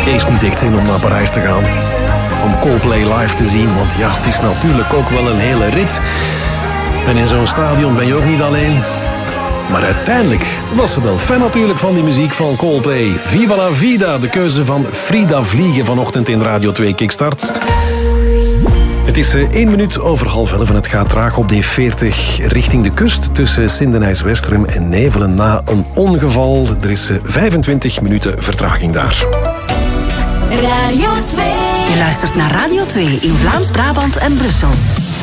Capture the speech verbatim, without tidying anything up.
eerst niet echt zin om naar Parijs te gaan. Om Coldplay live te zien, want ja, het is natuurlijk ook wel een hele rit. En in zo'n stadion ben je ook niet alleen. Maar uiteindelijk was ze wel fan natuurlijk van die muziek van Coldplay. Viva la vida, de keuze van Frida Vliegen vanochtend in Radio twee Kickstart. Het is één minuut over half elf en het gaat traag op D veertig richting de kust tussen Sindenijs-Westerem en Nevelen na een ongeval. Er is vijfentwintig minuten vertraging daar. Radio twee. Je luistert naar Radio twee in Vlaams-Brabant en Brussel.